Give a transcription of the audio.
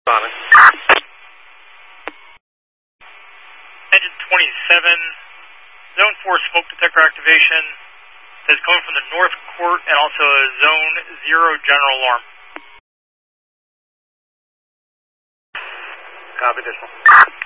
Simon. Engine 27, Zone 4 smoke detector activation. Says coming from the north court and also a Zone 0 general alarm. Copy, additional.